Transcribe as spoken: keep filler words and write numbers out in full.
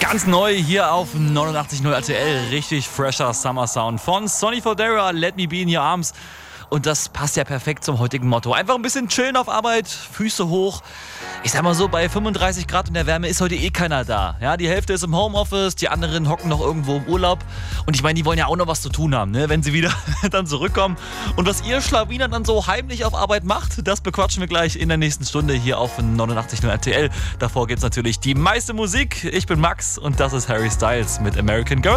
Ganz neu hier auf neunundachtzig Komma null R T L. Richtig fresher Summer Sound von Sonny Fodera, Let Me Be in Your Arms. Und das passt ja perfekt zum heutigen Motto. Einfach ein bisschen chillen auf Arbeit, Füße hoch. Ich sag mal so, bei fünfunddreißig Grad in der Wärme ist heute eh keiner da. Ja, die Hälfte ist im Homeoffice, die anderen hocken noch irgendwo im Urlaub. Und ich meine, die wollen ja auch noch was zu tun haben, ne? Wenn sie wieder dann zurückkommen. Und was ihr Schlawiner dann so heimlich auf Arbeit macht, das bequatschen wir gleich in der nächsten Stunde hier auf neunundachtzig Komma null R T L. Davor gibt's natürlich die meiste Musik. Ich bin Max und das ist Harry Styles mit American Girl.